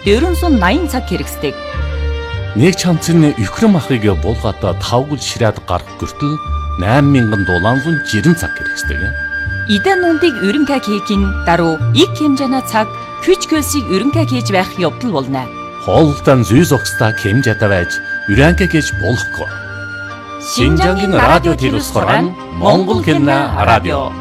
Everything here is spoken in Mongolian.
480 цаг хэрэгсдэг. Нэг чамцны Юкрэин махыг буулгата 5 гүл ширээд гарах хүртэл 8760 цаг хэрэгсдэг. Идэн нундыг өрөнгө хийхин даруй их хэмжээний цаг хүч хөлсийг өрөнгө хийж байх явдал болно. Хоолтон зүй зогсдаа хэмжээтэй байж өрөнгө хийж болохгүй. Шинжангийн радио телевиз хорон Монгол хэмнэ радио